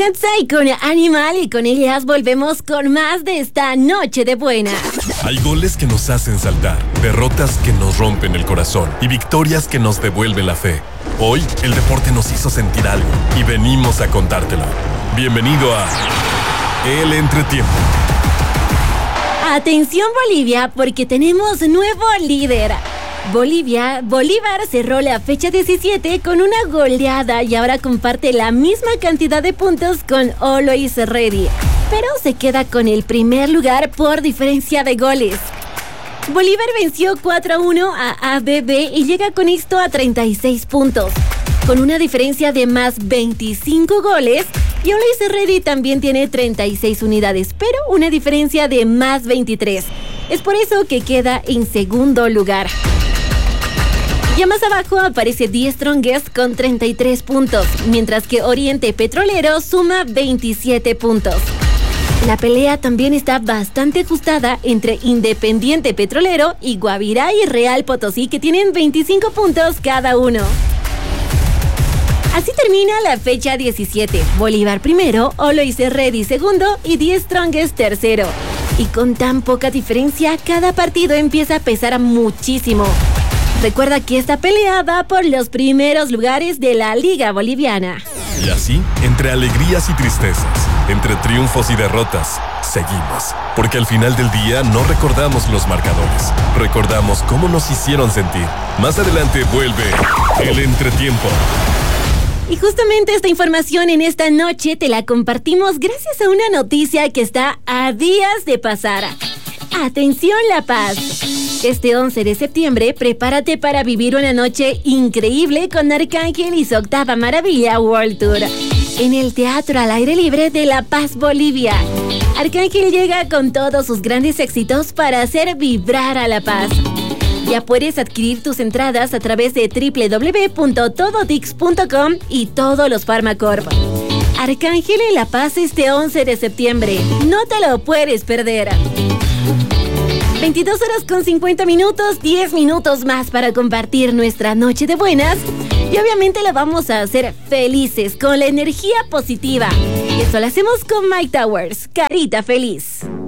Netza y con Animal, y con ellas volvemos con más de esta noche de buenas. Hay goles que nos hacen saltar, derrotas que nos rompen el corazón y victorias que nos devuelven la fe. Hoy el deporte nos hizo sentir algo y venimos a contártelo. Bienvenido a El Entretiempo. Atención Bolivia, porque tenemos nuevo líder. Bolívar cerró la fecha 17 con una goleada y ahora comparte la misma cantidad de puntos con Always Ready, pero se queda con el primer lugar por diferencia de goles. Bolívar venció 4-1 a ABB y llega con esto a 36 puntos, con una diferencia de más 25 goles, y Always Ready también tiene 36 unidades, pero una diferencia de más 23. Es por eso que queda en segundo lugar. Ya más abajo aparece The Strongest con 33 puntos, mientras que Oriente Petrolero suma 27 puntos. La pelea también está bastante ajustada entre Independiente Petrolero y Guavirá y Real Potosí, que tienen 25 puntos cada uno. Así termina la fecha 17. Bolívar primero, Always Ready segundo y The Strongest tercero. Y con tan poca diferencia, cada partido empieza a pesar muchísimo. Recuerda que esta pelea va por los primeros lugares de la Liga Boliviana. Y así, entre alegrías y tristezas, entre triunfos y derrotas, seguimos. Porque al final del día no recordamos los marcadores, recordamos cómo nos hicieron sentir. Más adelante vuelve El Entretiempo. Y justamente esta información en esta noche te la compartimos gracias a una noticia que está a días de pasar. Atención La Paz. Este 11 de septiembre, prepárate para vivir una noche increíble con Arcángel y su octava maravilla World Tour en el Teatro al Aire Libre de La Paz, Bolivia. Arcángel llega con todos sus grandes éxitos para hacer vibrar a La Paz. Ya puedes adquirir tus entradas a través de www.todotix.com y todos los Farmacorp. Arcángel en La Paz este 11 de septiembre. No te lo puedes perder. 22 horas con 50 minutos, 10 minutos más para compartir nuestra noche de buenas. Y obviamente la vamos a hacer felices con la energía positiva. Y eso lo hacemos con Mike Towers, Carita Feliz.